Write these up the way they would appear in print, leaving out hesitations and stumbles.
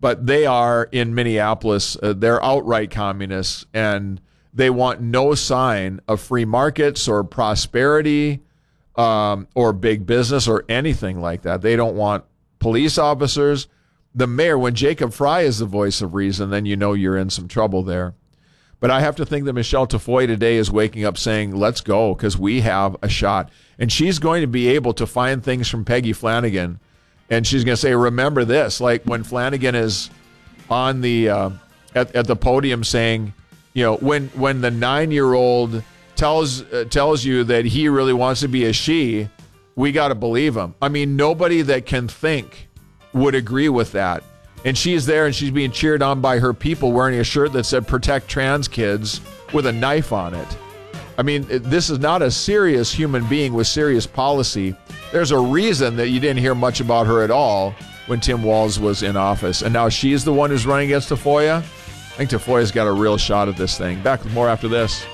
but they are in Minneapolis. They're outright communists, and they want no sign of free markets or prosperity or big business or anything like that. They don't want police officers. The mayor, when Jacob Fry is the voice of reason, then you know you're in some trouble there. But I have to think that Michelle Tafoya today is waking up saying, let's go, because we have a shot. And she's going to be able to find things from Peggy Flanagan. And she's going to say, remember this, like when Flanagan is on the at the podium saying, when the 9-year-old tells you that he really wants to be a she, we got to believe him. I mean, nobody that can think would agree with that. And she's there and she's being cheered on by her people wearing a shirt that said protect trans kids with a knife on it. I mean, this is not a serious human being with serious policy. There's a reason that you didn't hear much about her at all when Tim Walz was in office. And now she's the one who's running against Tafoya. I think Tafoya's got a real shot at this thing. Back with more after this.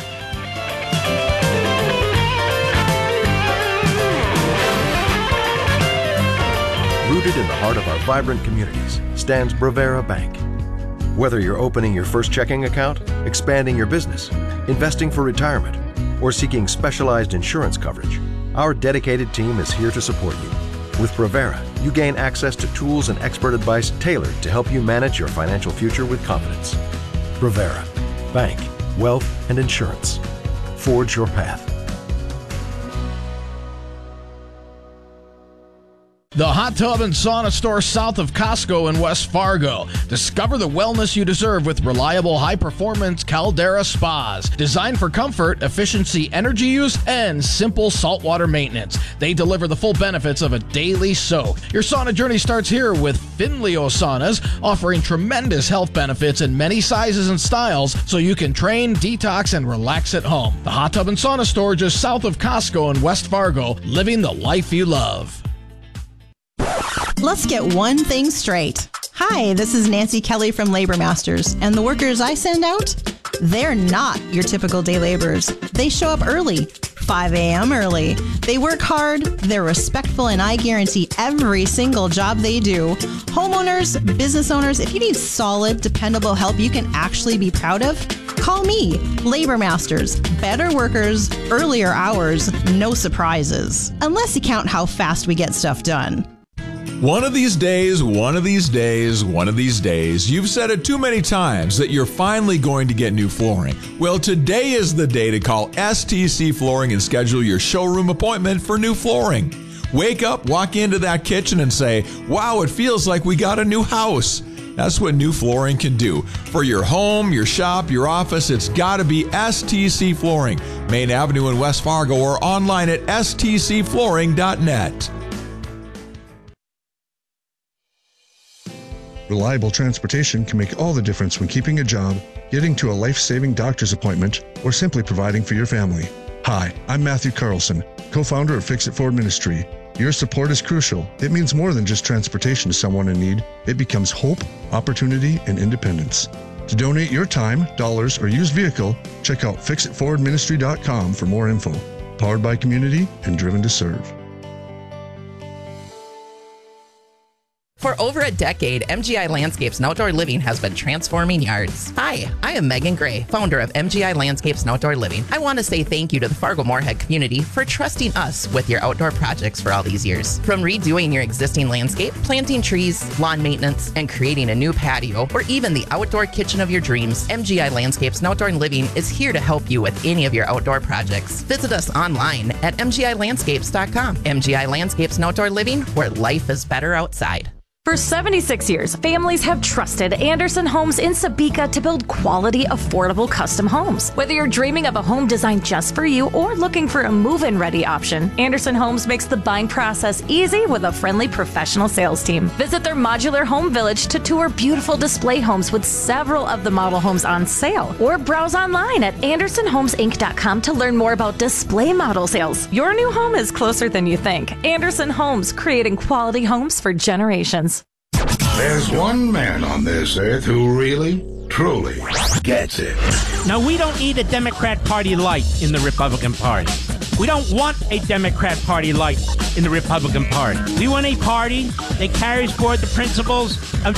Rooted in the heart of our vibrant communities stands Bravera Bank. Whether you're opening your first checking account, expanding your business, investing for retirement, or seeking specialized insurance coverage, our dedicated team is here to support you. With Bravera, you gain access to tools and expert advice tailored to help you manage your financial future with confidence. Bravera. Bank, wealth, and insurance. Forge your path. The Hot Tub and Sauna Store south of Costco in West Fargo. Discover the wellness you deserve with reliable, high-performance Caldera spas. Designed for comfort, efficiency, energy use, and simple saltwater maintenance. They deliver the full benefits of a daily soak. Your sauna journey starts here with Finleo Saunas, offering tremendous health benefits in many sizes and styles so you can train, detox, and relax at home. The Hot Tub and Sauna Store just south of Costco in West Fargo, living the life you love. Let's get one thing straight. Hi, this is Nancy Kelly from Labor Masters, and the workers I send out, they're not your typical day laborers. They show up early, 5 a.m. early. They work hard, they're respectful, and I guarantee every single job they do. Homeowners, business owners, if you need solid, dependable help you can actually be proud of, call me, Labor Masters. Better workers, earlier hours, no surprises. Unless you count how fast we get stuff done. One of these days, you've said it too many times that you're finally going to get new flooring. Well, today is the day to call STC Flooring and schedule your showroom appointment for new flooring. Wake up, walk into that kitchen and say, wow, it feels like we got a new house. That's what new flooring can do. For your home, your shop, your office, it's got to be STC Flooring. Main Avenue in West Fargo or online at stcflooring.net. Reliable transportation can make all the difference when keeping a job, getting to a life-saving doctor's appointment, or simply providing for your family. Hi, I'm Matthew Carlson, co-founder of Fix It Forward Ministry. Your support is crucial. It means more than just transportation to someone in need. It becomes hope, opportunity, and independence. To donate your time, dollars, or used vehicle, check out fixitforwardministry.com for more info. Powered by community and driven to serve. For over a decade, MGI Landscapes and Outdoor Living has been transforming yards. Hi, I am Megan Gray, founder of MGI Landscapes and Outdoor Living. I want to say thank you to the Fargo-Moorhead community for trusting us with your outdoor projects for all these years. From redoing your existing landscape, planting trees, lawn maintenance, and creating a new patio, or even the outdoor kitchen of your dreams, MGI Landscapes and Outdoor Living is here to help you with any of your outdoor projects. Visit us online at mgilandscapes.com. MGI Landscapes and Outdoor Living, where life is better outside. For 76 years, families have trusted Anderson Homes in Sabika to build quality, affordable custom homes. Whether you're dreaming of a home designed just for you or looking for a move-in ready option, Anderson Homes makes the buying process easy with a friendly professional sales team. Visit their modular home village to tour beautiful display homes with several of the model homes on sale, or browse online at AndersonHomesInc.com to learn more about display model sales. Your new home is closer than you think. Anderson Homes, creating quality homes for generations. There's one man on this earth who really, truly gets it. Now, we don't need a Democrat Party light in the Republican Party. We don't want a Democrat Party light in the Republican Party. We want a party that carries forward the principles of